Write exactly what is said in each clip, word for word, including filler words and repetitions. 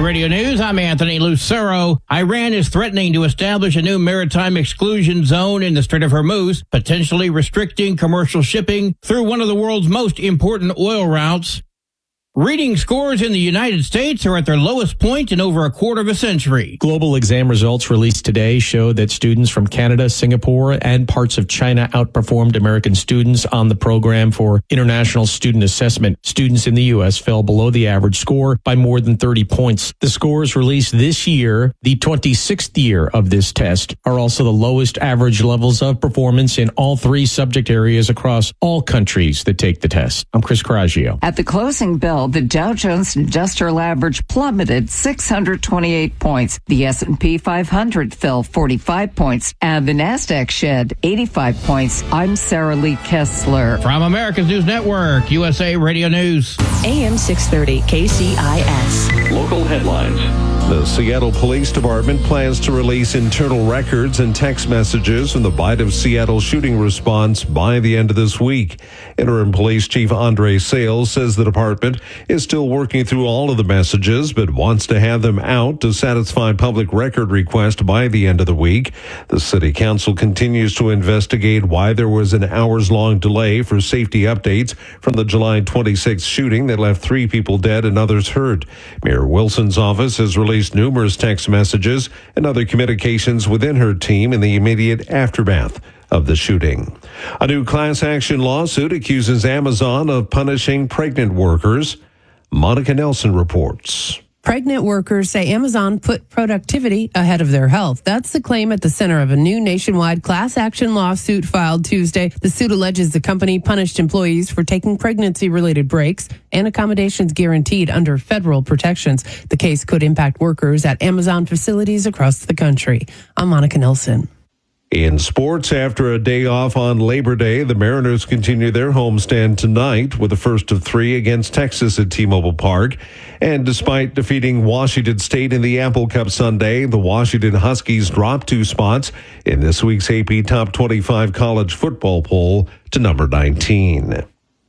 Radio News, I'm Anthony Lucero. Iran is threatening to establish a new maritime exclusion zone in the Strait of Hormuz, potentially restricting commercial shipping through one of the world's most important oil routes. Reading scores in the United States are at their lowest point in over a quarter of a century. Global exam results released today show that students from Canada, Singapore, and parts of China outperformed American students on the program for International Student Assessment. Students in the U S fell below the average score by more than thirty points. The scores released this year, the twenty-sixth year of this test, are also the lowest average levels of performance in all three subject areas across all countries that take the test. I'm Chris Coraggio. At the closing bell, the Dow Jones Industrial Average plummeted six hundred twenty-eight points. The S and P five hundred fell forty-five points, and the Nasdaq shed eighty-five points. I'm Sarah Lee Kessler. From America's News Network, U S A Radio News. A M six thirty, K C I S. Local headlines. The Seattle Police Department plans to release internal records and text messages from the Bite of Seattle shooting response by the end of this week. Interim Police Chief Andre Sales says the department is still working through all of the messages, but wants to have them out to satisfy public record request by the end of the week. The City Council continues to investigate why there was an hours-long delay for safety updates from the July twenty-sixth shooting that left three people dead and others hurt. Mayor Wilson's office has released numerous text messages and other communications within her team in the immediate aftermath of the shooting. A new class action lawsuit accuses Amazon of punishing pregnant workers. Monica Nelson reports. Pregnant workers say Amazon put productivity ahead of their health. That's the claim at the center of a new nationwide class action lawsuit filed Tuesday. The suit alleges the company punished employees for taking pregnancy-related breaks and accommodations guaranteed under federal protections. The case could impact workers at Amazon facilities across the country. I'm Monica Nelson. In sports, after a day off on Labor Day, the Mariners continue their homestand tonight with the first of three against Texas at T-Mobile Park. And despite defeating Washington State in the Apple Cup Sunday, the Washington Huskies dropped two spots in this week's A P Top twenty-five college football poll to number nineteen.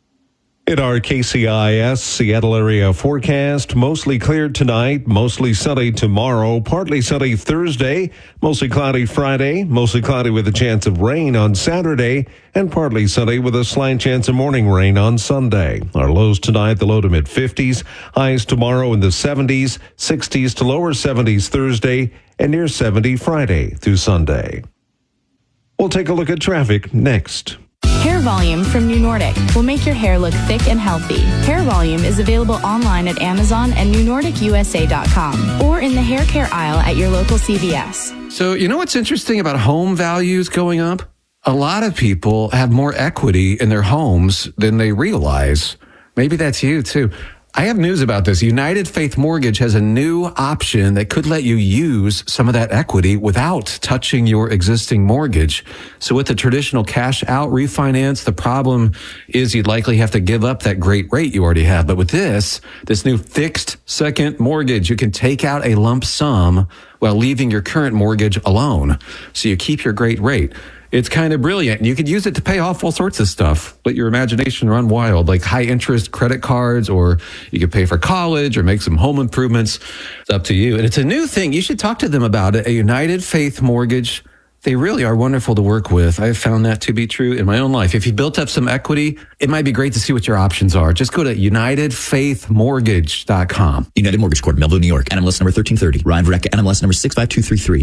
In our K C I S Seattle area forecast, mostly clear tonight, mostly sunny tomorrow, partly sunny Thursday, mostly cloudy Friday, mostly cloudy with a chance of rain on Saturday, and partly sunny with a slight chance of morning rain on Sunday. Our lows tonight, the low to mid fifties, highs tomorrow in the seventies, sixties to lower seventies Thursday, and near seventy Friday through Sunday. We'll take a look at traffic next. Hair Volume from New Nordic will make your hair look thick and healthy. Hair Volume is available online at Amazon and new nordic u s a dot com or in the hair care aisle at your local C V S. So, you know what's interesting about home values going up? A lot of people have more equity in their homes than they realize. Maybe that's you, too. I have news about this. United Faith Mortgage has a new option that could let you use some of that equity without touching your existing mortgage. So with the traditional cash out refinance, the problem is you'd likely have to give up that great rate you already have. But with this, this new fixed second mortgage, you can take out a lump sum while leaving your current mortgage alone. So you keep your great rate. It's kind of brilliant. And you could use it to pay off all sorts of stuff. Let your imagination run wild, like high interest credit cards, or you could pay for college or make some home improvements. It's up to you. And it's a new thing. You should talk to them about it. A United Faith Mortgage. They really are wonderful to work with. I've found that to be true in my own life. If you built up some equity, it might be great to see what your options are. Just go to united faith mortgage dot com. United Mortgage Corp, Melville, New York. N M L S number thirteen thirty. Ryan Verrecka, N M L S number six five two three three.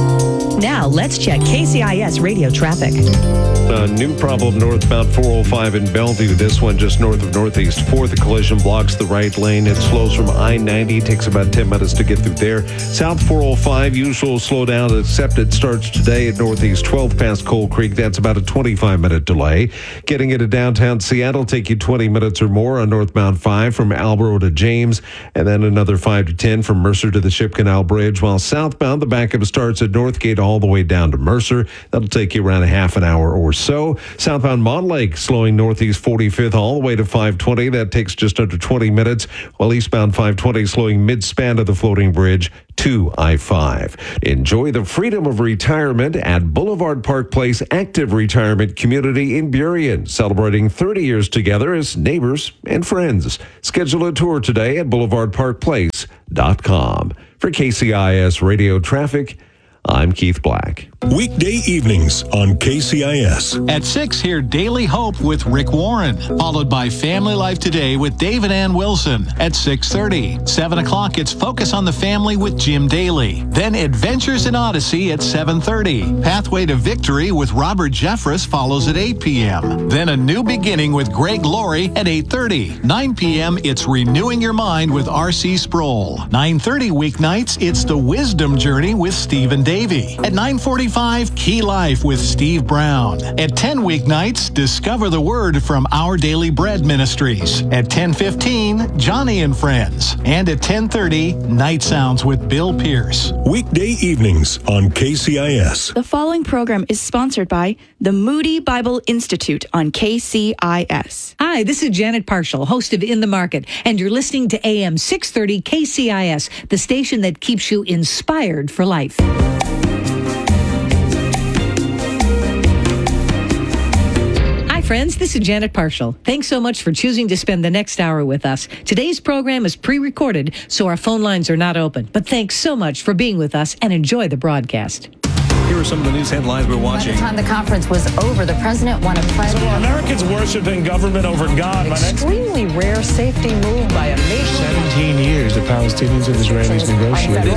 Now let's check K C I S radio traffic. A new problem northbound four oh five in Bellevue. This one just north of Northeast fourth. The collision blocks the right lane. It slows from I ninety. It takes about ten minutes to get through there. South four oh five, usual slowdown, except it starts today at Northeast twelve past Coal Creek. That's about a twenty-five minute delay. Getting into downtown Seattle take you twenty minutes or more on northbound five from Albro to James, and then another five to ten from Mercer to the Ship Canal Bridge, while southbound the backup starts at Northgate all the way down to Mercer. That'll take you around a half an hour or so. Southbound Montt Lake slowing northeast forty-fifth all the way to five twenty. That takes just under twenty minutes, while eastbound five twenty slowing mid-span of the floating bridge to I five. Enjoy the freedom of retirement at Boulevard Park Place Active Retirement Community in Burien, celebrating thirty years together as neighbors and friends. Schedule a tour today at boulevard park place dot com. For K C I S Radio Traffic, I'm Keith Black. Weekday evenings on K C I S. At six, hear Daily Hope with Rick Warren, followed by Family Life Today with David Ann Wilson at six thirty. seven o'clock, it's Focus on the Family with Jim Daly. Then Adventures in Odyssey at seven thirty. Pathway to Victory with Robert Jeffress follows at eight p.m. Then A New Beginning with Greg Laurie at eight thirty. nine p.m., it's Renewing Your Mind with R C Sproul. nine thirty weeknights, it's The Wisdom Journey with Stephen Davey. At nine forty-five, Key Life with Steve Brown. At ten weeknights, Discover the Word from Our Daily Bread Ministries. At ten fifteen, Johnny and Friends. And at ten thirty, Night Sounds with Bill Pierce. Weekday evenings on K C I S. The following program is sponsored by the Moody Bible Institute on K C I S. Hi, this is Janet Parshall, host of In the Market, and you're listening to A M six thirty K C I S, the station that keeps you inspired for life. Friends, this is Janet Parshall. Thanks so much for choosing to spend the next hour with us. Today's program is pre-recorded, so our phone lines are not open. But thanks so much for being with us and enjoy the broadcast. Here are some of the news headlines we're watching. By the time the conference was over, the president wanted plenty. So Americans worshiping government over God. Extremely rare safety move by a nation. seventeen years the Palestinians and Israelis negotiated.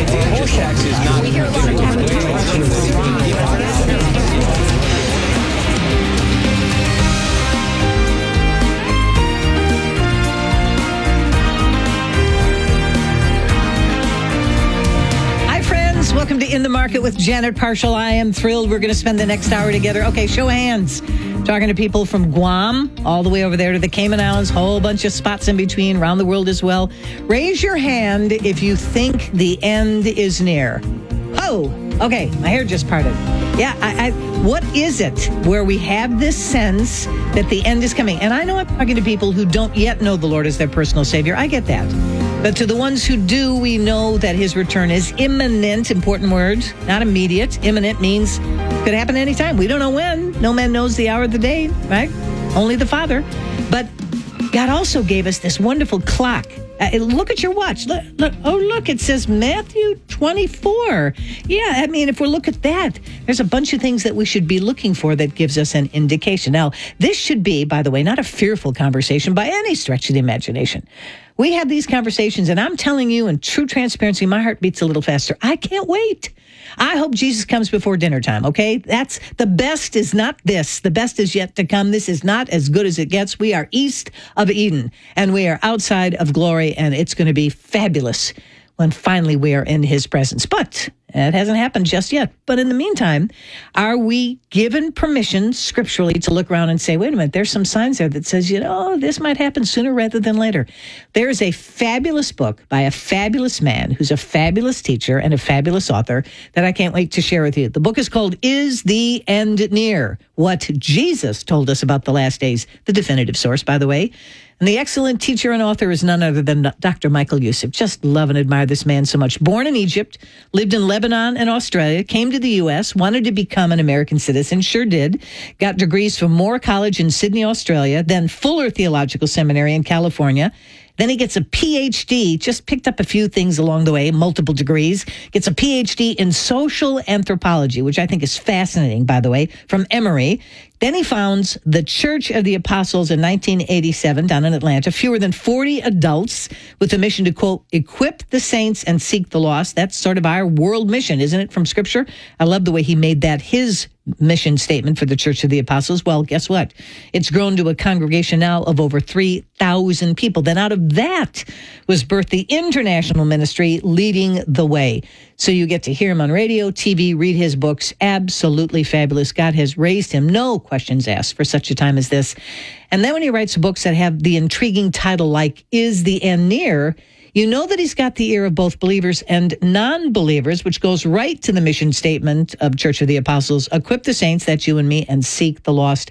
Welcome to In the Market with Janet Parshall. I am thrilled we're going to spend the next hour together. Okay, show of hands. Talking to people from Guam all the way over there to the Cayman Islands, whole bunch of spots in between, around the world as well. Raise your hand if you think the end is near. Oh, okay, my hair just parted. Yeah, I, I, what is it where we have this sense that the end is coming? And I know I'm talking to people who don't yet know the Lord as their personal Savior. I get that. But to the ones who do, we know that his return is imminent. Important word, not immediate. Imminent means could happen anytime. We don't know when. No man knows the hour of the day, right? Only the Father. But God also gave us this wonderful clock. Uh, look at your watch. Look, look. Oh, look, it says Matthew twenty-four. Yeah, I mean, if we look at that, there's a bunch of things that we should be looking for that gives us an indication. Now, this should be, by the way, not a fearful conversation by any stretch of the imagination. We have these conversations, and I'm telling you in true transparency, my heart beats a little faster. I can't wait. I hope Jesus comes before dinner time, okay? That's the best is not this. The best is yet to come. This is not as good as it gets. We are east of Eden, and we are outside of glory, and it's going to be fabulous when finally we are in his presence. But it hasn't happened just yet. But in the meantime, are we given permission scripturally to look around and say, wait a minute, there's some signs there that says, you know, this might happen sooner rather than later. There is a fabulous book by a fabulous man who's a fabulous teacher and a fabulous author that I can't wait to share with you. The book is called Is the End Near? What Jesus Told Us About the Last Days, the definitive source, by the way. And the excellent teacher and author is none other than Doctor Michael Youssef. Just love and admire this man so much. Born in Egypt, lived in Lebanon and Australia, came to the U S, wanted to become an American citizen, sure did. Got degrees from Moore College in Sydney, Australia, then Fuller Theological Seminary in California. Then he gets a P H D, just picked up a few things along the way, multiple degrees, gets a P H D in social anthropology, which I think is fascinating, by the way, from Emory. Then he founds the Church of the Apostles in nineteen eighty-seven down in Atlanta, fewer than forty adults with a mission to, quote, equip the saints and seek the lost. That's sort of our world mission, isn't it, from Scripture? I love the way he made that his mission statement for the Church of the Apostles. Well, guess what? It's grown to a congregation now of over three thousand people. Then out of that was birthed the international ministry, Leading the Way. So you get to hear him on radio, T V, read his books. Absolutely fabulous. God has raised him, no questions asked, for such a time as this. And then when he writes books that have the intriguing title like Is the End Near?, you know that he's got the ear of both believers and non-believers, which goes right to the mission statement of Church of the Apostles, equip the saints, that's you and me, and seek the lost.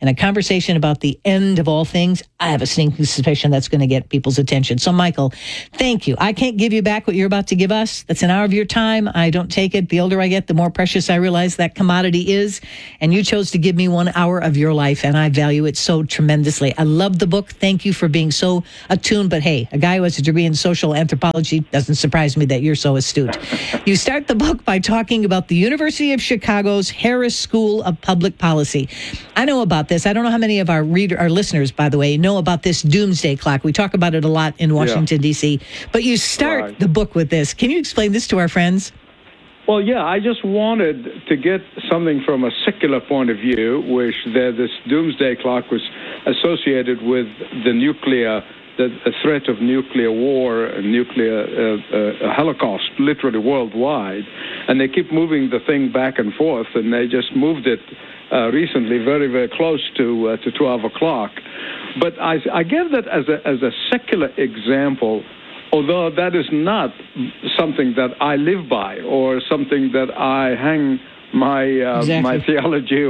and a conversation about the end of all things, I have a sneaking suspicion that's going to get people's attention. So, Michael, thank you. I can't give you back what you're about to give us. That's an hour of your time. I don't take it. The older I get, the more precious I realize that commodity is. And you chose to give me one hour of your life, and I value it so tremendously. I love the book. Thank you for being so attuned. But hey, a guy who has a degree in social anthropology doesn't surprise me that you're so astute. You start the book by talking about the University of Chicago's Harris School of Public Policy. I know about this. I don't know how many of our reader, our listeners, by the way, know about this doomsday clock. We talk about it a lot in Washington, yeah. D C. But you start right. the book with this. Can you explain this to our friends? Well, yeah, I just wanted to get something from a secular point of view, which the, this doomsday clock was associated with the nuclear, the, the threat of nuclear war, and nuclear uh, uh, holocaust, literally worldwide. And they keep moving the thing back and forth, and they just moved it uh, recently very, very close to uh, to twelve o'clock. But I, I give that as a as a secular example, although that is not something that I live by or something that I hang my uh, exactly. my theology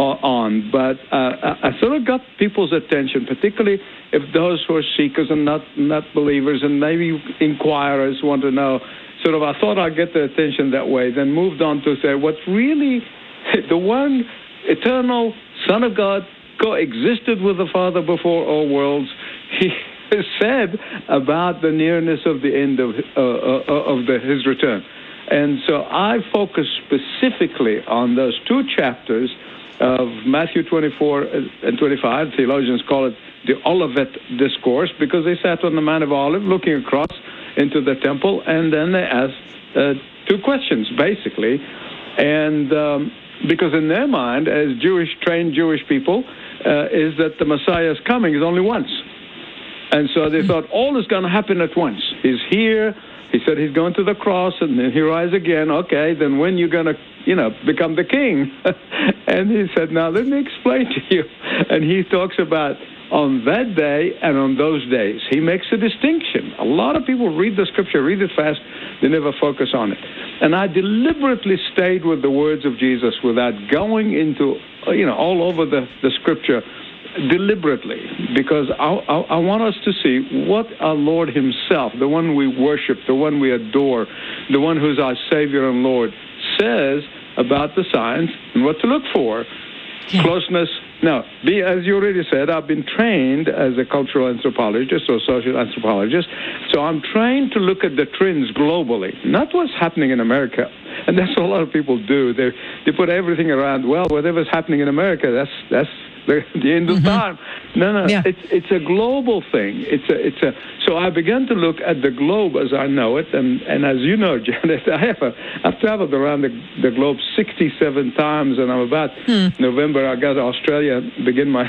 on. But uh, I sort of got people's attention, particularly if those who are seekers and not, not believers and maybe inquirers want to know. Sort of, I thought I'd get their attention that way, then moved on to say what's really the one eternal Son of God coexisted with the Father before all worlds. He said about the nearness of the end of uh, uh, of the, his return. And so I focus specifically on those two chapters of Matthew twenty-four and twenty-five. Theologians call it the Olivet Discourse because they sat on the Mount of Olives looking across into the temple, and then they asked uh, two questions, basically. And um, because in their mind, as Jewish, trained Jewish people, uh, is that the Messiah is coming is only once. And so they thought, all is going to happen at once. He's here. He said he's going to the cross, and then he rises again. Okay, then when you're going to, you know, become the king? And he said, now, let me explain to you. And he talks about on that day and on those days. He makes a distinction. A lot of people read the scripture, read it fast, they never focus on it. And I deliberately stayed with the words of Jesus without going into, you know, all over the, the scripture deliberately, because I, I, I want us to see what our Lord himself, the one we worship, the one we adore, the one who's our Savior and Lord, says about the signs and what to look for. Yeah. Closeness. Now, be, as you already said, I've been trained as a cultural anthropologist or social anthropologist, so I'm trained to look at the trends globally, not what's happening in America. And that's what a lot of people do. They they put everything around, well, whatever's happening in America, that's that's the, the end of mm-hmm. time. No, no, yeah. it's it's a global thing. It's a it's a. So I began to look at the globe as I know it, and, and as you know, Janet, I have a I've traveled around the, the globe sixty-seven times, and I'm about hmm. November. I got to Australia, begin my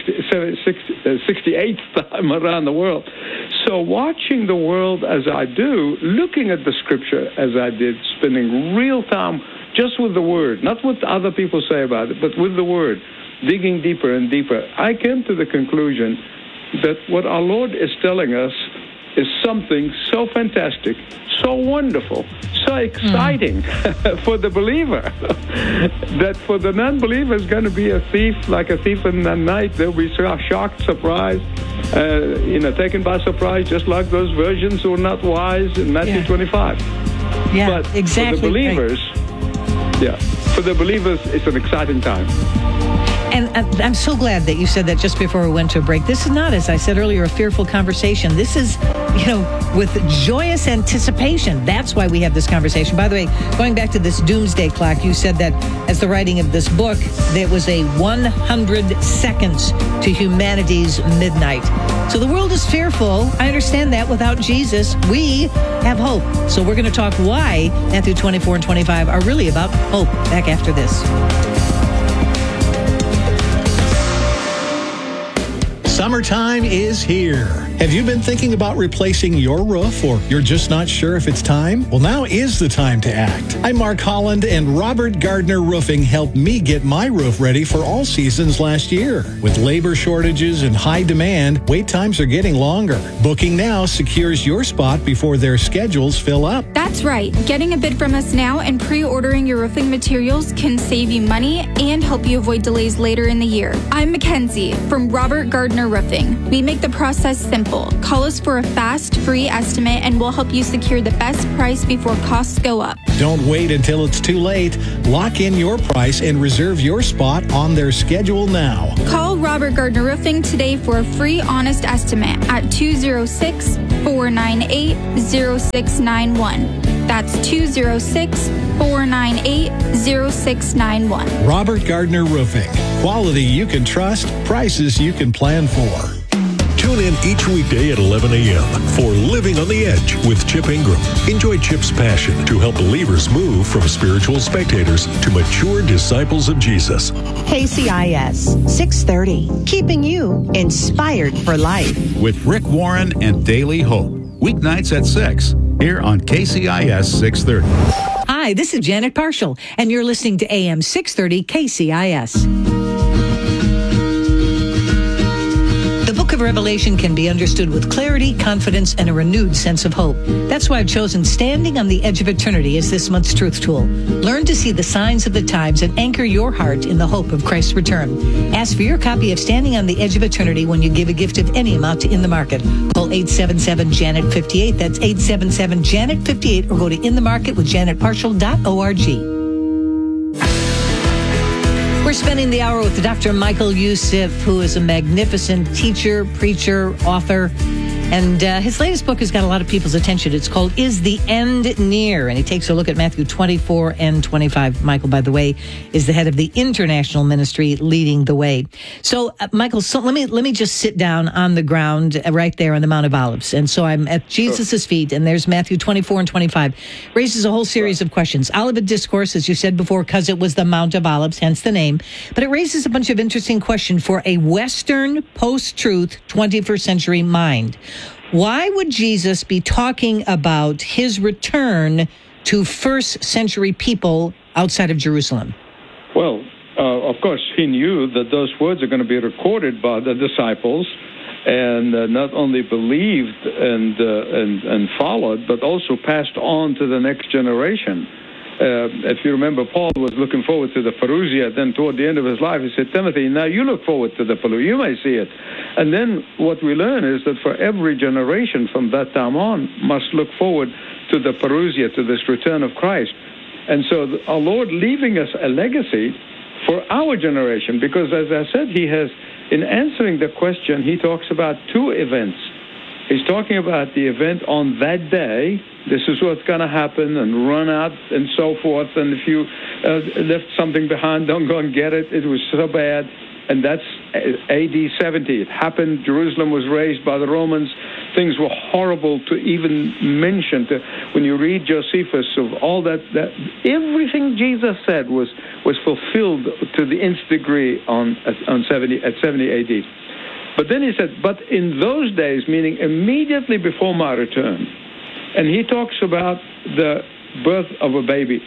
sixty-eighth time around the world. So watching the world as I do, looking at the scripture as I did, spending real time just with the word, not what other people say about it, but with the word. Digging deeper and deeper, I came to the conclusion that what our Lord is telling us is something so fantastic, so wonderful, so exciting mm. for the believer, that for the non-believer is going to be a thief, like a thief in the night. They'll be shocked, surprised, uh, you know, taken by surprise, just like those virgins who were not wise in Matthew yeah. twenty-five. Yeah, but exactly. For the believers, right. yeah, for the believers, it's an exciting time. And I'm so glad that you said that just before we went to a break. This is not, as I said earlier, a fearful conversation. This is, you know, with joyous anticipation. That's why we have this conversation. By the way, going back to this doomsday clock, you said that as the writing of this book, there was a one hundred seconds to humanity's midnight. So the world is fearful. I understand that. Without Jesus, we have hope. So we're going to talk why Matthew twenty-four and twenty-five are really about hope. Back after this. Summertime is here. Have you been thinking about replacing your roof, or you're just not sure if it's time? Well, now is the time to act. I'm Mark Holland, and Robert Gardner Roofing helped me get my roof ready for all seasons last year. With labor shortages and high demand, wait times are getting longer. Booking now secures your spot before their schedules fill up. That's right. Getting a bid from us now and pre-ordering your roofing materials can save you money and help you avoid delays later in the year. I'm Mackenzie from Robert Gardner Roofing. We make the process simple. Call us for a fast, free estimate, and we'll help you secure the best price before costs go up. Don't wait until it's too late. Lock in your price and reserve your spot on their schedule now. Call Robert Gardner Roofing today for a free, honest estimate at two oh six, four nine eight, oh six nine one. That's two oh six, four nine eight, oh six nine one. Robert Gardner Roofing. Quality you can trust, prices you can plan for. Tune in each weekday at eleven a.m. for Living on the Edge with Chip Ingram. Enjoy Chip's passion to help believers move from spiritual spectators to mature disciples of Jesus. K C I S six thirty, keeping you inspired for life. With Rick Warren and Daily Hope. Weeknights at six here on K C I S six thirty. Hi, this is Janet Parshall, and you're listening to A M six thirty K C I S. The book of Revelation can be understood with clarity, confidence, and a renewed sense of hope. That's why I've chosen Standing on the Edge of Eternity as this month's truth tool. Learn to see the signs of the times and anchor your heart in the hope of Christ's return. Ask for your copy of Standing on the Edge of Eternity when you give a gift of any amount to In the Market. Call eight seven seven, Janet fifty-eight. That's eight seven seven, Janet fifty-eight, or go to in the market with janet parshall dot org. We're spending the hour with Doctor Michael Youssef, who is a magnificent teacher, preacher, author. And uh, his latest book has got a lot of people's attention. It's called Is the End Near? And he takes a look at Matthew twenty-four and twenty-five. Michael, by the way, is the head of the international ministry leading the way. So, uh, Michael, so let me let me just sit down on the ground right there on the Mount of Olives. And so I'm at Jesus' feet, and there's Matthew twenty-four and twenty-five. Raises a whole series of questions. Olivet Discourse, as you said before, because it was the Mount of Olives, hence the name. But it raises a bunch of interesting questions for a Western, post-truth, twenty-first century mind. Why would Jesus be talking about his return to first century people outside of Jerusalem? Well, uh, of course, he knew that those words are going to be recorded by the disciples and uh, not only believed and, uh, and, and followed, but also passed on to the next generation. Uh, if you remember, Paul was looking forward to the Parousia. Then toward the end of his life, he said, Timothy, now you look forward to the Parousia. You may see it. And then what we learn is that for every generation from that time on must look forward to the Parousia, to this return of Christ. And so our Lord leaving us a legacy for our generation, because as I said, he has, in answering the question, he talks about two events. He's talking about the event on that day. This is what's going to happen, and run out and so forth. And if you uh, left something behind, don't go and get it. It was so bad. And that's A D seventy. It happened. Jerusalem was razed by the Romans. Things were horrible to even mention. To, when you read Josephus of all that, that, everything Jesus said was, was fulfilled to the nth degree on, on seventy, at seventy A D. But then he said, but in those days, meaning immediately before my return, and he talks about the birth of a baby.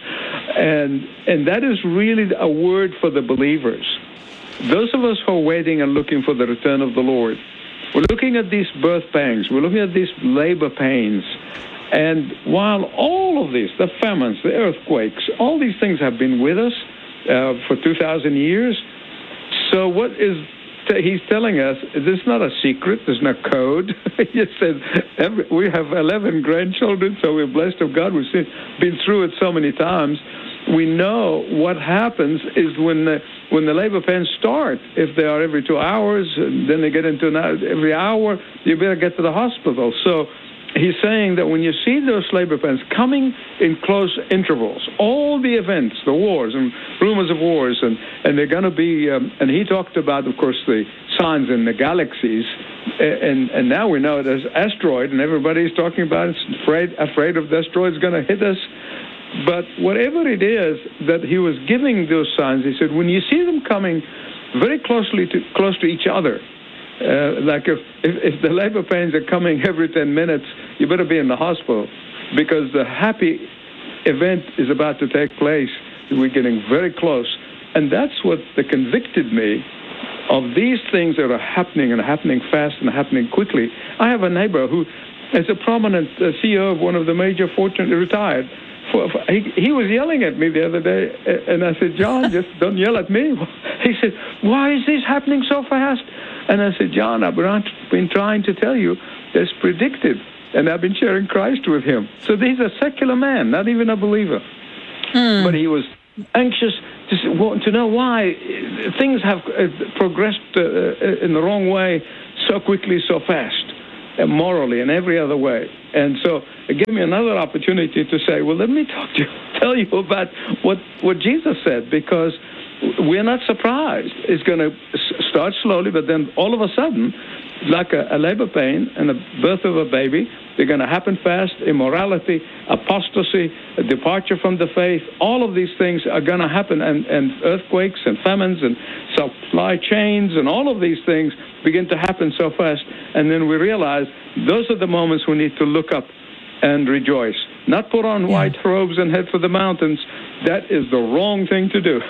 and and that is really a word for the believers. Those of us who are waiting and looking for the return of the Lord, we're looking at these birth pangs, we're looking at these labor pains. And while all of these, the famines, the earthquakes, all these things have been with us uh, for two thousand years, so what is he's telling us, this is not a secret, there's no code. He says, every, we have eleven grandchildren, so we're blessed of God. We've seen, been through it so many times. We know what happens is when the, when the labor pains start, if they are every two hours, and then they get into an hour, every hour, you better get to the hospital. So he's saying that when you see those labor pains coming in close intervals, all the events, the wars and rumors of wars, and, and they're going to be, um, and he talked about, of course, the signs in the galaxies, and, and now we know there's asteroid, and everybody's talking about it, afraid, afraid of the asteroid's going to hit us. But whatever it is that he was giving those signs, he said, when you see them coming very closely to, close to each other, Uh, like if, if, if the labor pains are coming every ten minutes, you better be in the hospital, because the happy event is about to take place. We're getting very close. And that's what convicted me of these things that are happening and happening fast and happening quickly. I have a neighbor who is a prominent uh, C E O of one of the major Fortune, retired. For, for, he, he was yelling at me the other day, and I said, John, just don't yell at me. He said, why is this happening so fast? And I said, John, I've been trying to tell you, it's predicted. And I've been sharing Christ with him. So he's a secular man, not even a believer. Mm. But he was anxious to, want to know why things have uh, progressed uh, in the wrong way so quickly, so fast, and morally and every other way. And so it gave me another opportunity to say, well, let me talk to you, tell you about what, what Jesus said, because we're not surprised. It's going to start slowly, but then all of a sudden, like a, a labor pain and the birth of a baby, they're going to happen fast. Immorality, apostasy, a departure from the faith, all of these things are going to happen, and, and earthquakes and famines and supply chains and all of these things begin to happen so fast. And then we realize those are the moments we need to look up and rejoice, not put on yeah. white robes and head for the mountains. That is the wrong thing to do.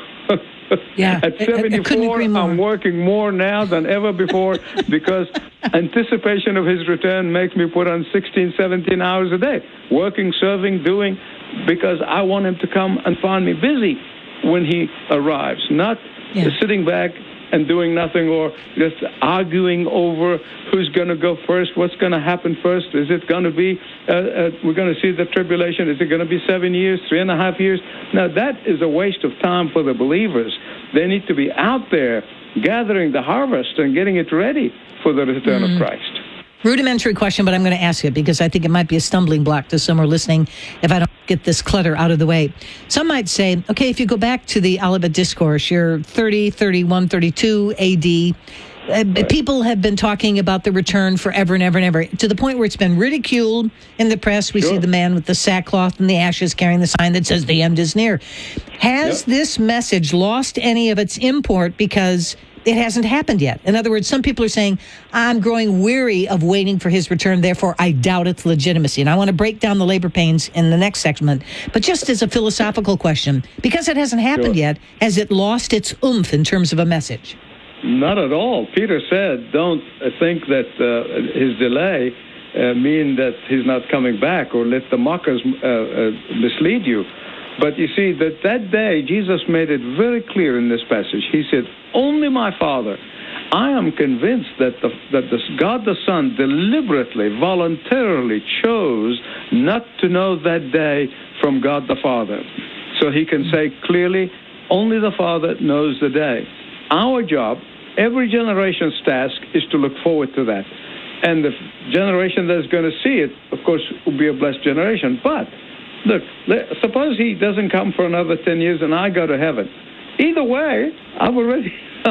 Yeah, At seventy-four, I'm working more now than ever before, because anticipation of his return makes me put on sixteen, seventeen hours a day, working, serving, doing, because I want him to come and find me busy when he arrives, not yeah. sitting back and doing nothing, or just arguing over who's going to go first, what's going to happen first. Is it going to be, uh, uh, we're going to see the tribulation, is it going to be seven years, three and a half years? Now, that is a waste of time for the believers. They need to be out there gathering the harvest and getting it ready for the return mm. of Christ. Rudimentary question, but I'm going to ask it because I think it might be a stumbling block to some who are listening if I don't get this clutter out of the way. Some might say, okay, if you go back to the Olivet Discourse, you're thirty, thirty-one, thirty-two A D, uh, people have been talking about the return forever and ever and ever, to the point where it's been ridiculed in the press. We sure. see the man with the sackcloth and the ashes carrying the sign that says the end is near. Has yep. this message lost any of its import because it hasn't happened yet? In other words, some people are saying, I'm growing weary of waiting for his return, therefore I doubt its legitimacy. And I want to break down the labor pains in the next segment. But just as a philosophical question, because it hasn't happened sure. yet, has it lost its oomph in terms of a message? Not at all. Peter said, don't think that uh, his delay uh, mean that he's not coming back, or let the mockers uh, uh, mislead you. But you see, that that day, Jesus made it very clear in this passage. He said, only my Father. I am convinced that the, that the, God the Son deliberately, voluntarily chose not to know that day from God the Father. So he can say clearly, only the Father knows the day. Our job, every generation's task, is to look forward to that. And the generation that's going to see it, of course, will be a blessed generation. But look, suppose he doesn't come for another ten years and I go to heaven. Either way, I've already,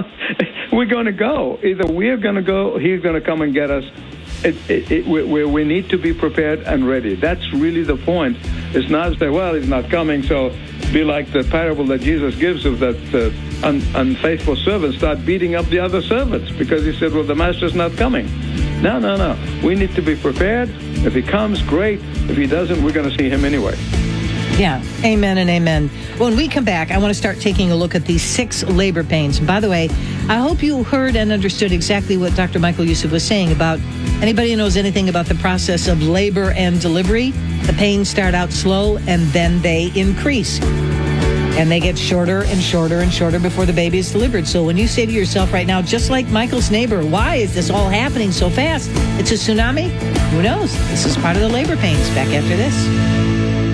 we're going to go. Either we're going to go, he's going to come and get us. It, it, it, we, we need to be prepared and ready. That's really the point. It's not to say, well, he's not coming, so be like the parable that Jesus gives of that uh, un, unfaithful servant, start beating up the other servants because he said, well, the master's not coming. No, no, no. We need to be prepared. If he comes, great. If he doesn't, we're going to see him anyway. Yeah, amen and amen. When we come back, I want to start taking a look at these six labor pains. And by the way, I hope you heard and understood exactly what Doctor Michael Youssef was saying about anybody who knows anything about the process of labor and delivery. The pains start out slow and then they increase. And they get shorter and shorter and shorter before the baby is delivered. So when you say to yourself right now, just like Michael's neighbor, why is this all happening so fast? It's a tsunami? Who knows? This is part of the labor pains. Back after this.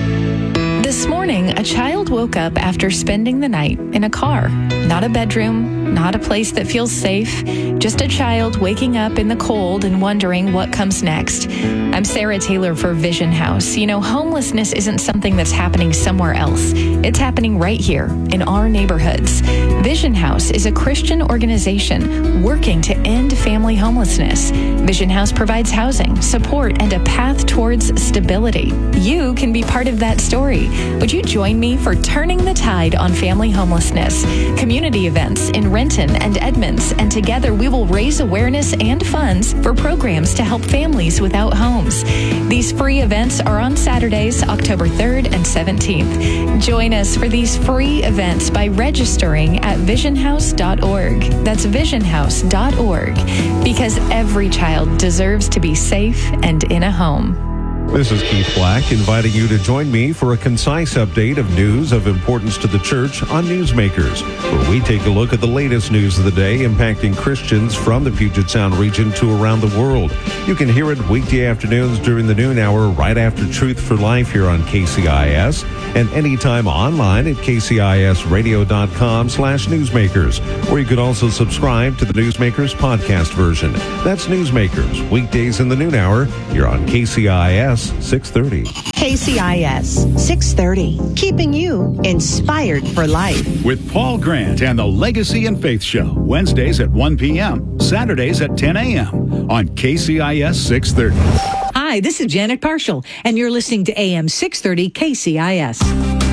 This morning, a child woke up after spending the night in a car. Not a bedroom, not a place that feels safe, just a child waking up in the cold and wondering what comes next. I'm Sarah Taylor for Vision House. You know, homelessness isn't something that's happening somewhere else. It's happening right here in our neighborhoods. Vision House is a Christian organization working to end family homelessness. Vision House provides housing, support, and a path towards stability. You can be part of that story. Would you join me for Turning the Tide on Family Homelessness? Community events in Renton and Edmonds, and together we will raise awareness and funds for programs to help families without homes. These free events are on Saturdays, October third and seventeenth. Join us for these free events by registering at vision house dot org. That's vision house dot org, because every child deserves to be safe and in a home. This is Keith Black, inviting you to join me for a concise update of news of importance to the church on Newsmakers, where we take a look at the latest news of the day impacting Christians from the Puget Sound region to around the world. You can hear it weekday afternoons during the noon hour right after Truth for Life here on K C I S, and anytime online at kcisradio.com slash newsmakers, or you could also subscribe to the Newsmakers podcast version. That's Newsmakers, weekdays in the noon hour here on K C I S six thirty. K C I S six thirty, keeping you inspired for life. With Paul Grant and the Legacy and Faith Show, Wednesdays at one p.m., Saturdays at ten a.m. on K C I S six thirty. Hi, this is Janet Parshall, and you're listening to A M six thirty K C I S.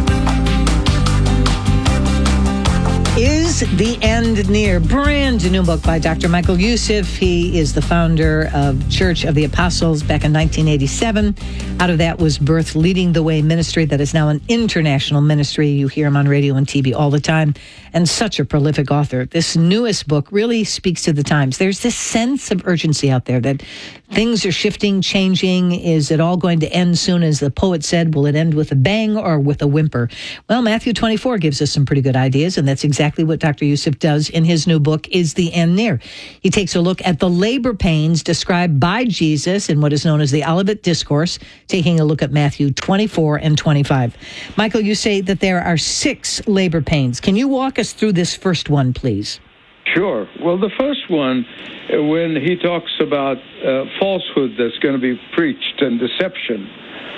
Is the End Near? Brand new book by Doctor Michael Youssef. He is the founder of Church of the Apostles back in nineteen eighty-seven. Out of that was birthed Leading the Way Ministry, that is now an international ministry. You hear him on radio and T V all the time, and such a prolific author. This newest book really speaks to the times. There's this sense of urgency out there that things are shifting, changing. Is it all going to end soon? As the poet said, will it end with a bang or with a whimper? Well, Matthew twenty-four gives us some pretty good ideas, and that's exactly what Doctor Youssef does in his new book, Is the End Near? He takes a look at the labor pains described by Jesus in what is known as the Olivet Discourse, taking a look at Matthew twenty-four and twenty-five. Michael, you say that there are six labor pains. Can you walk us through this first one, please? Sure. Well, the first one, uh, when he talks about uh, falsehood that's going to be preached and deception.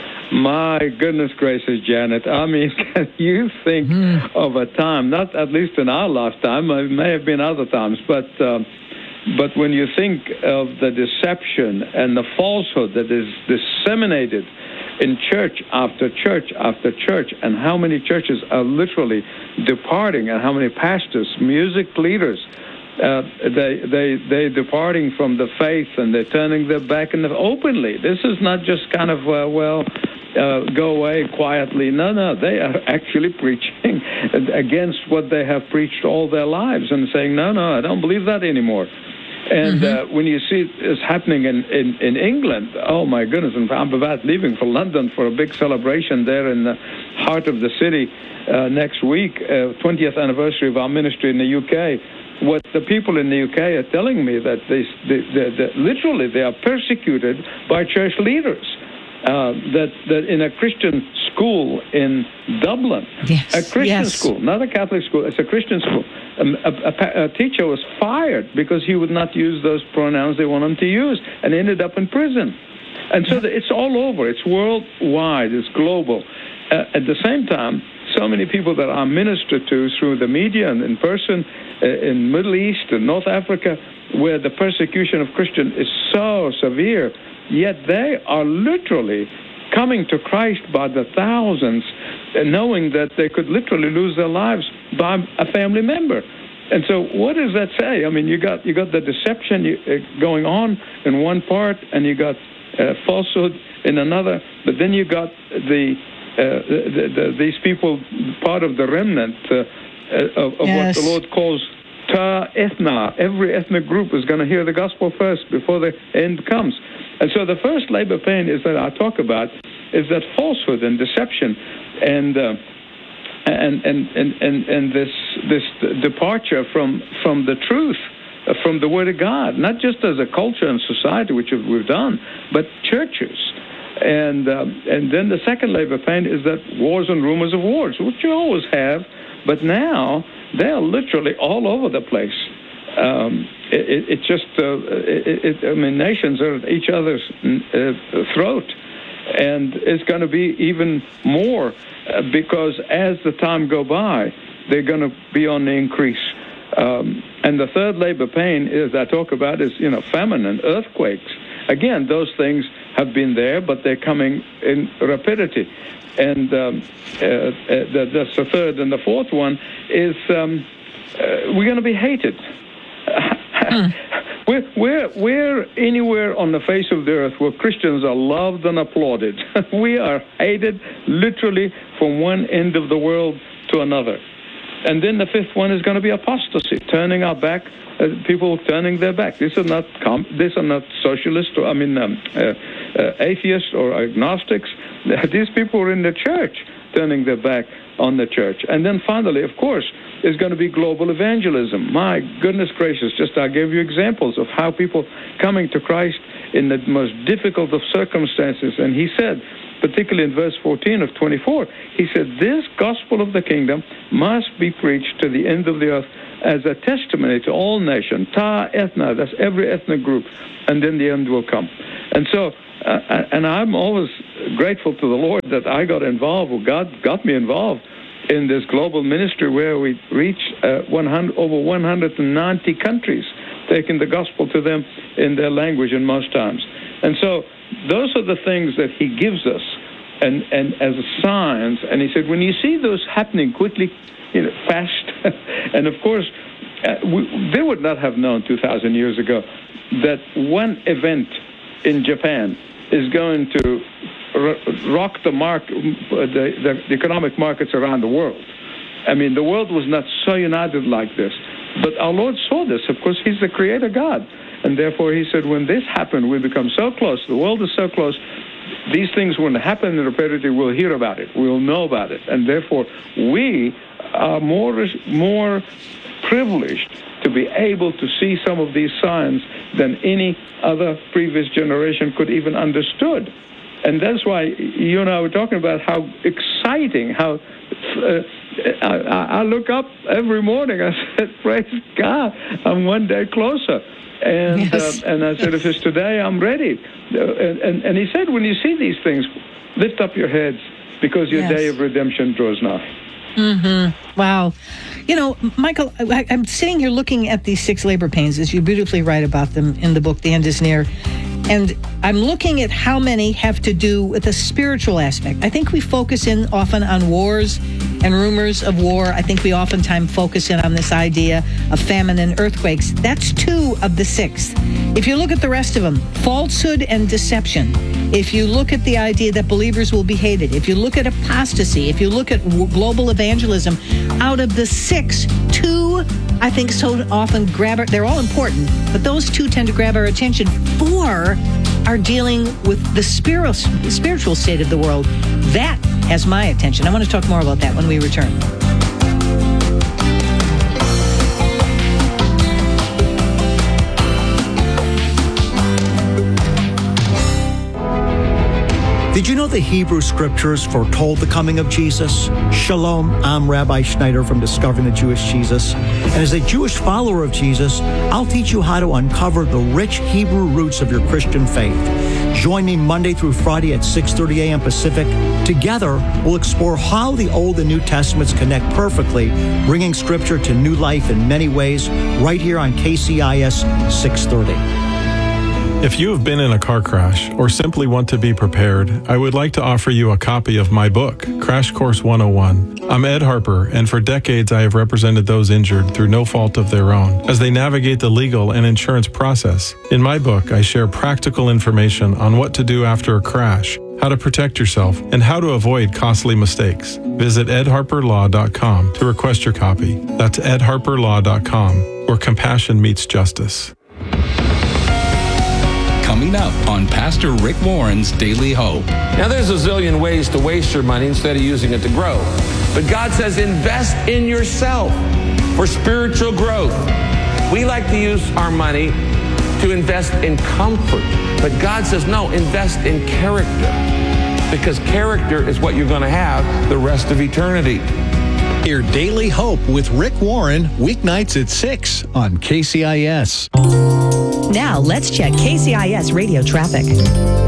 My goodness gracious, Janet. I mean, can you think mm. of a time, not at least in our lifetime, it may have been other times, but uh, but when you think of the deception and the falsehood that is disseminated in church after church after church, and how many churches are literally departing, and how many pastors, music leaders, uh, they they they departing from the faith, and they're turning their back and openly. This is not just kind of uh, well. Uh, go away quietly. No, no, they are actually preaching against what they have preached all their lives and saying, no, no, I don't believe that anymore. And mm-hmm. uh, when you see it's happening in, in, in England, oh, my goodness, and I'm about leaving for London for a big celebration there in the heart of the city uh, next week, uh, twentieth anniversary of our ministry in the U K. What the people in the U K are telling me that they, they, they, they literally they are persecuted by church leaders. Uh, that, that in a Christian school in Dublin, yes, a Christian yes. school, not a Catholic school, it's a Christian school, um, a, a, a teacher was fired because he would not use those pronouns they want him to use, and ended up in prison. And so the, it's all over. It's worldwide. It's global. Uh, at the same time, so many people that are ministered to through the media and in person uh, in Middle East and North Africa, where the persecution of Christians is so severe, yet they are literally coming to Christ by the thousands, knowing that they could literally lose their lives by a family member. And so what does that say? I mean, you got you got the deception uh, going on in one part, and you got uh, falsehood in another, but then you got the, uh, the, the, the these people, part of the remnant uh, of, of yes. what the Lord calls ta ethna. Every ethnic group is going to hear the gospel first before the end comes. And so the first labor pain is that I talk about is that falsehood and deception, and uh, and, and and and and this this departure from from the truth, uh, from the Word of God, not just as a culture and society, which we've done, but churches. And uh, and then the second labor pain is that wars and rumors of wars, which you always have, but now they're literally all over the place. Um, it, it, it just, uh, it, it, I mean, nations are at each other's uh, throat, and it's going to be even more uh, because as the time go by, they're going to be on the increase. Um, and the third labor pain is I talk about is, you know, famine and earthquakes. Again, those things have been there, but they're coming in rapidity. And um, uh, uh, that's the third. And the fourth one is um, uh, we're going to be hated. Mm. We're, we're, we're anywhere on the face of the earth where Christians are loved and applauded. We are hated literally from one end of the world to another. And then the fifth one is going to be apostasy, turning our back, uh, people turning their back. These are not com- these are not socialists, or, I mean, um, uh, uh, atheists or agnostics. These people are in the church turning their back on the church. And then finally, of course, is going to be global evangelism. My goodness gracious, just I gave you examples of how people coming to Christ in the most difficult of circumstances. And he said, particularly in verse fourteen of twenty-four, he said, this gospel of the kingdom must be preached to the end of the earth as a testimony to all nations, ta ethna, that's every ethnic group, and then the end will come. And so, uh, and I'm always grateful to the Lord that I got involved, or God got me involved in this global ministry where we reach uh, one hundred, over one hundred ninety countries, taking the gospel to them in their language in most times. And so those are the things that he gives us and, and as signs. And he said, when you see those happening quickly, you know, fast, and of course, uh, we, they would not have known two thousand years ago that one event in Japan is going to r- rock the, mark, the, the, the economic markets around the world. I mean, the world was not so united like this. But our Lord saw this. Of course, he's the creator God. And therefore, he said, when this happened, we become so close. The world is so close. These things, when they happen in rapidity, we'll hear about it. We'll know about it. And therefore, we are more, more privileged to be able to see some of these signs than any other previous generation could even understood. And that's why you and I were talking about how exciting, how uh, I, I look up every morning. I said, praise God, I'm one day closer. And yes. uh, and I said, if it's today, I'm ready. Uh, and, and, and he said, when you see these things, lift up your heads because your yes. day of redemption draws nigh. Mm-hmm. Wow. You know, Michael, I, I'm sitting here looking at these six labor pains, as you beautifully write about them in the book, The End is Near. And I'm looking at how many have to do with a spiritual aspect. I think we focus in often on wars and rumors of war. I think we oftentimes focus in on this idea of famine and earthquakes. That's two of the six. If you look at the rest of them, falsehood and deception. If you look at the idea that believers will be hated, if you look at apostasy, if you look at global evangelism, out of the six, two, I think so often grab our, they're all important, but those two tend to grab our attention. Four are dealing with the spiritual, spiritual state of the world. That has my attention. I want to talk more about that when we return. Did you know the Hebrew Scriptures foretold the coming of Jesus? Shalom, I'm Rabbi Schneider from Discovering the Jewish Jesus. And as a Jewish follower of Jesus, I'll teach you how to uncover the rich Hebrew roots of your Christian faith. Join me Monday through Friday at six thirty a.m. Pacific. Together, we'll explore how the Old and New Testaments connect perfectly, bringing Scripture to new life in many ways, right here on K C I S six thirty. If you have been in a car crash or simply want to be prepared, I would like to offer you a copy of my book, Crash Course one oh one. I'm Ed Harper, and for decades I have represented those injured through no fault of their own as they navigate the legal and insurance process. In my book, I share practical information on what to do after a crash, how to protect yourself, and how to avoid costly mistakes. Visit ed harper law dot com to request your copy. That's ed harper law dot com, where compassion meets justice. Coming up on Pastor Rick Warren's Daily Hope. Now, there's a zillion ways to waste your money instead of using it to grow. But God says invest in yourself for spiritual growth. We like to use our money to invest in comfort. But God says, no, invest in character. Because character is what you're going to have the rest of eternity. Hear Daily Hope with Rick Warren, weeknights at six on K C I S. Now, let's check K C I S radio traffic.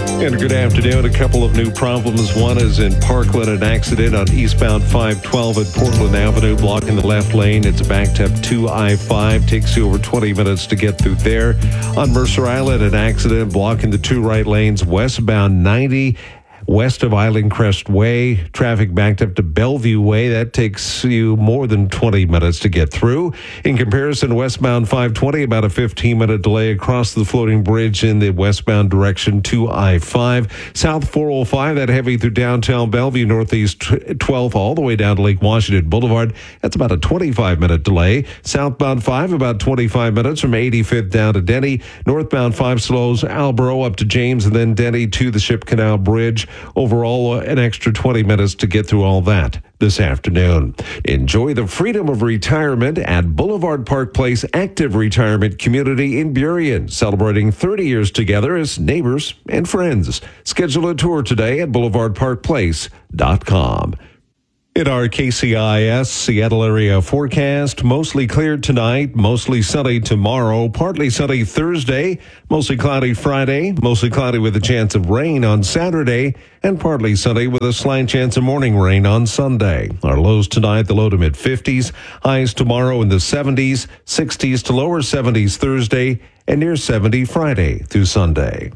And good afternoon. A couple of new problems. One is in Parkland, an accident on eastbound five twelve at Portland Avenue, blocking the left lane. It's backed up to I five. Takes you over twenty minutes to get through there. On Mercer Island, an accident blocking the two right lanes westbound ninety. West of Island Crest Way, traffic backed up to Bellevue Way. That takes you more than twenty minutes to get through. In comparison, westbound five twenty, about a fifteen-minute delay across the floating bridge in the westbound direction to I five. South four oh five, that heavy through downtown Bellevue, northeast twelve, all the way down to Lake Washington Boulevard. That's about a twenty-five-minute delay. Southbound five, about twenty-five minutes from eighty-fifth down to Denny. Northbound five slows Albro up to James and then Denny to the Ship Canal Bridge. Overall, uh, an extra twenty minutes to get through all that this afternoon. Enjoy the freedom of retirement at Boulevard Park Place Active Retirement Community in Burien, celebrating thirty years together as neighbors and friends. Schedule a tour today at boulevard park place dot com. In our K C I S Seattle area forecast, mostly clear tonight, mostly sunny tomorrow, partly sunny Thursday, mostly cloudy Friday, mostly cloudy with a chance of rain on Saturday, and partly sunny with a slight chance of morning rain on Sunday. Our lows tonight, the low to mid fifties, highs tomorrow in the seventies, sixties to lower seventies Thursday, and near seventy Friday through Sunday.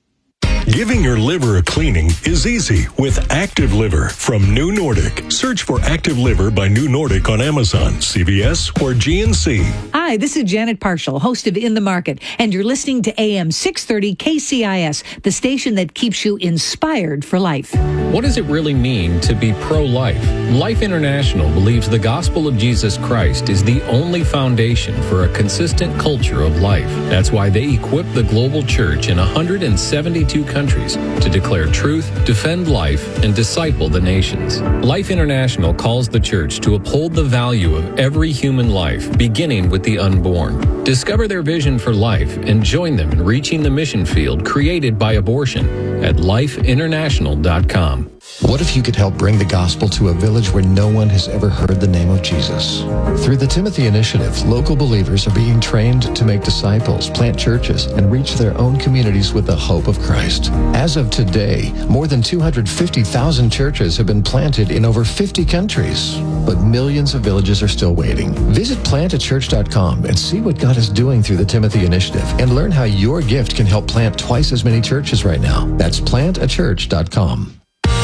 Giving your liver a cleaning is easy with Active Liver from New Nordic. Search for Active Liver by New Nordic on Amazon, C V S, or G N C. Hi, this is Janet Parshall, host of In the Market, and you're listening to A M six thirty K C I S, the station that keeps you inspired for life. What does it really mean to be pro-life? Life International believes the gospel of Jesus Christ is the only foundation for a consistent culture of life. That's why they equip the global church in one hundred seventy-two countries to declare truth, defend life, and disciple the nations. Life International calls the church to uphold the value of every human life, beginning with the unborn. Discover their vision for life and join them in reaching the mission field created by abortion at life international dot com. What if you could help bring the gospel to a village where no one has ever heard the name of Jesus? Through the Timothy Initiative, local believers are being trained to make disciples, plant churches, and reach their own communities with the hope of Christ. As of today, more than two hundred fifty thousand churches have been planted in over fifty countries. But millions of villages are still waiting. Visit plant a church dot com and see what God is doing through the Timothy Initiative and learn how your gift can help plant twice as many churches right now. That's plant a church dot com.